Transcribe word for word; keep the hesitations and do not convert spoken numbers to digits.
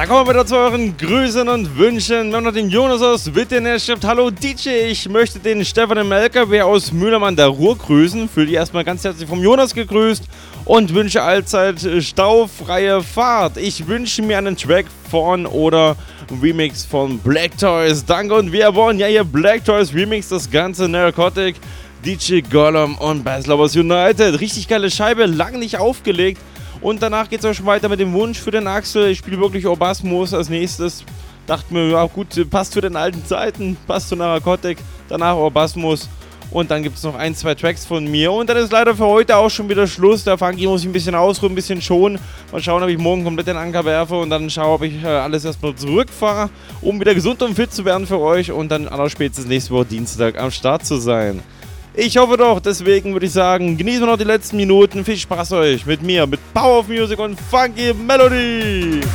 Dann kommen wir wieder zu euren Grüßen und Wünschen. Wir haben noch den Jonas aus Witten, der schreibt: Hallo D J, ich möchte den Stefan im L K W aus Mühlheim an der Ruhr grüßen. Fühle dich erstmal ganz herzlich vom Jonas gegrüßt und wünsche allzeit staufreie Fahrt. Ich wünsche mir einen Track von oder Remix von Black Toys. Danke und wir wollen ja hier Black Toys Remix, das ganze Narcotic, D J Gollum und Bass Lovers United. Richtig geile Scheibe, lang nicht aufgelegt. Und danach geht es auch schon weiter mit dem Wunsch für den Axel. Ich spiele wirklich Orgasmus als nächstes. Dachte mir, ja gut, passt zu den alten Zeiten, passt zu Narcotic. Danach Orgasmus. Und dann gibt es noch ein, zwei Tracks von mir. Und dann ist leider für heute auch schon wieder Schluss. Der Funky muss ich ein bisschen ausruhen, ein bisschen schonen. Mal schauen, ob ich morgen komplett den Anker werfe. Und dann schaue, ob ich äh, alles erstmal zurückfahre, um wieder gesund und fit zu werden für euch. Und dann allerspätestens nächste Woche Dienstag am Start zu sein. Ich hoffe doch, deswegen würde ich sagen, genießen wir noch die letzten Minuten. Viel Spaß euch mit mir, mit Power of Music und Funky Melody.